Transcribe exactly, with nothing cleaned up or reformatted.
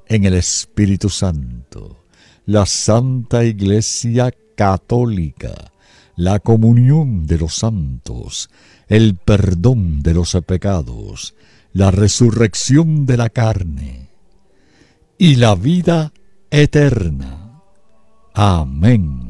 en el Espíritu Santo, la Santa Iglesia Católica, la comunión de los santos, el perdón de los pecados, la resurrección de la carne y la vida eterna. Amén.